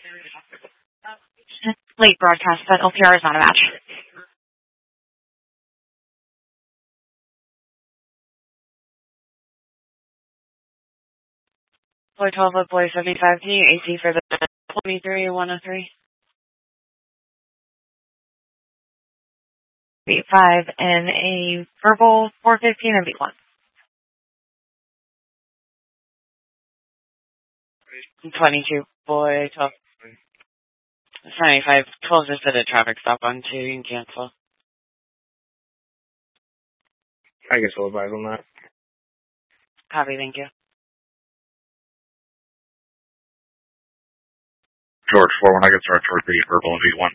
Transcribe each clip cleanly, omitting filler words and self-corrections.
Late broadcast, but LPR is not a match. Boy 12 with boy 75, can you AC for the 23-103? 5 and a verbal 415 and B1. 22, boy 12. 75, 12 just at a traffic stop on 2, you can cancel. I guess we'll advise on that. Copy, thank you. George 4, when I get started, George 3, verbal and V1.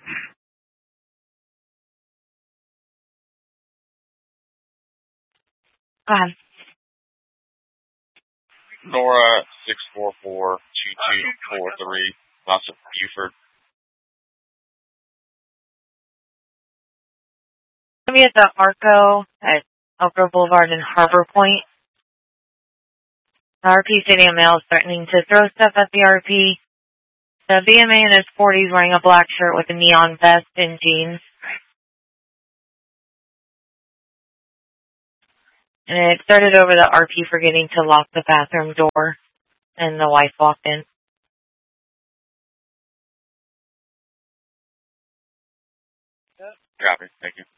Go ahead. Nora 644-2243, lots of Buford. Going to be at the ARCO at Elk Grove Boulevard and Harbor Point. The RP Stadium male is threatening to throw stuff at the RP. The BMA in his 40s wearing a black shirt with a neon vest and jeans. And it started over the RP forgetting to lock the bathroom door, and the wife walked in. Copy, thank you.